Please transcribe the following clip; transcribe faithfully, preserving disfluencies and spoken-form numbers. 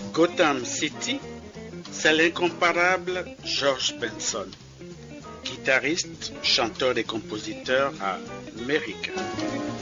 Gotham City, c'est l'incomparable George Benson, guitariste, chanteur et compositeur américain.